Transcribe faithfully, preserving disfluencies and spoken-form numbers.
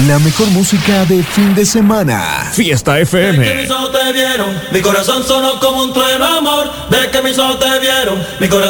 La mejor música de fin de semana. Fiesta F M. De que mis ojos te vieron, mi corazón sonó como un trueno, amor. De que mis ojos te vieron, mi corazón